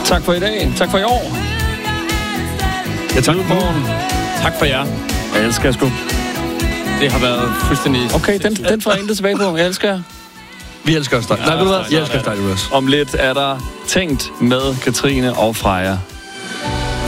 Tak for i dag. Tak for i år. Ja, tak. Tak for jer. Jeg elsker jer sgu. Det har været fuldstændig... Okay, den får jeg intet tilbage på. Jeg elsker jer. Vi elsker os dig. Nej, ved du hvad? Jeg elsker dig, Lukas. Om lidt er der Tænkt med Katrine og Freja.